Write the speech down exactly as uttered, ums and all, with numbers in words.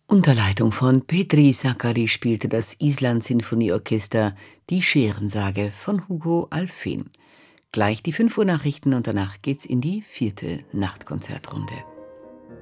Unter Leitung von Petri Sakkari spielte das Island-Sinfonieorchester die Scherensäge von Hugo Alfvén. Gleich die fünf Uhr Nachrichten und danach geht's in die vierte Nachtkonzertrunde.